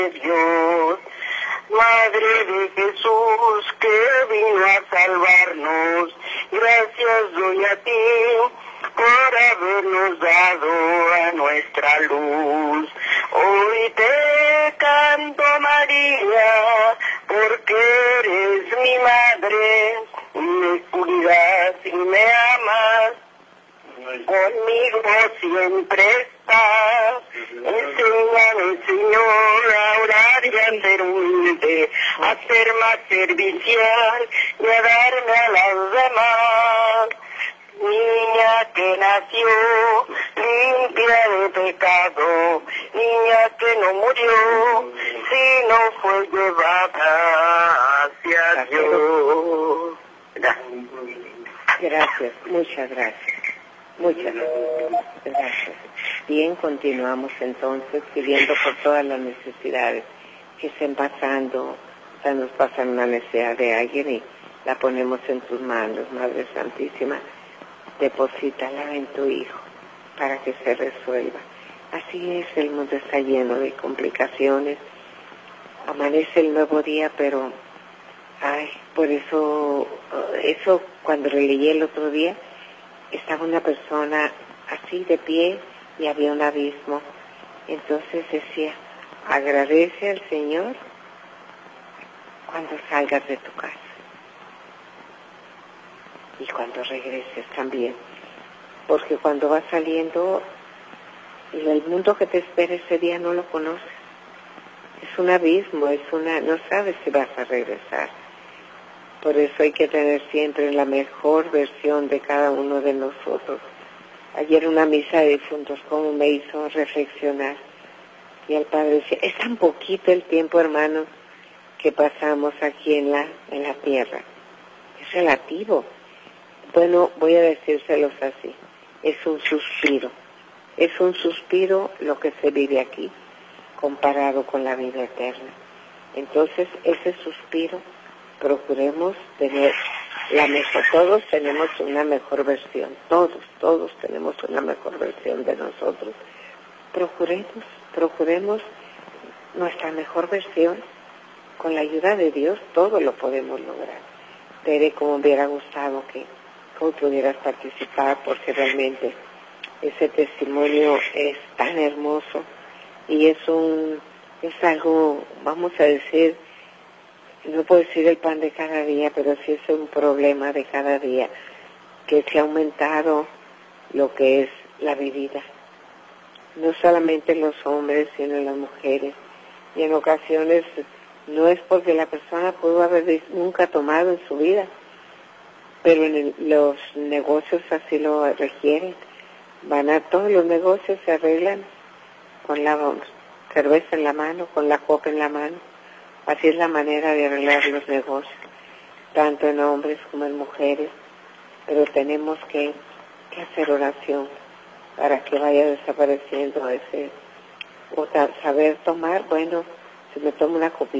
Dios, Madre de Jesús que vino a salvarnos, gracias doy a ti por habernos dado a nuestra luz. Hoy te canto, María, porque eres mi madre, me cuidas y me amas, conmigo siempre estás. Enséñame, Señor, a orar y a ser humilde, a ser más servicial y a darme a las demás. Niña que nació limpia de pecado, niña que no murió, sino fue llevada hacia Dios. Gracias, muchas gracias. Muchas gracias. Bien, continuamos entonces pidiendo por todas las necesidades que estén pasando. O sea, nos pasan una necesidad de alguien y la ponemos en tus manos, Madre Santísima. Deposítala en tu Hijo para que se resuelva. Así es, el mundo está lleno de complicaciones. Amanece el nuevo día, pero por eso cuando lo leí el otro día, estaba una persona así de pie y había un abismo. Entonces decía, agradece al Señor cuando salgas de tu casa y cuando regreses también, porque cuando vas saliendo, el mundo que te espera ese día no lo conoces. Es un abismo, no sabes si vas a regresar. Por eso hay que tener siempre la mejor versión de cada uno de nosotros. Ayer una misa de difuntos como me hizo reflexionar. Y el Padre decía, es tan poquito el tiempo, hermanos, que pasamos aquí en la tierra. Es relativo. Bueno, voy a decírselos así. Es un suspiro. Es un suspiro lo que se vive aquí, comparado con la vida eterna. Entonces, ese suspiro, procuremos tener la mejor. Todos tenemos una mejor versión. Todos tenemos una mejor versión de nosotros. Procuremos nuestra mejor versión. Con la ayuda de Dios, todo lo podemos lograr. Tere, como me hubiera gustado que tú pudieras participar, porque realmente ese testimonio es tan hermoso y es algo, vamos a decir, no puedo decir el pan de cada día, pero sí es un problema de cada día, que se ha aumentado lo que es la bebida. No solamente los hombres, sino las mujeres. Y en ocasiones no es porque la persona pudo haber nunca tomado en su vida, pero los negocios así lo requieren. Todos los negocios se arreglan con la cerveza en la mano, con la copa en la mano. Así es la manera de arreglar los negocios, tanto en hombres como en mujeres. Pero tenemos que hacer oración para que vaya desapareciendo ese, o saber tomar. Bueno, si me tomo una copita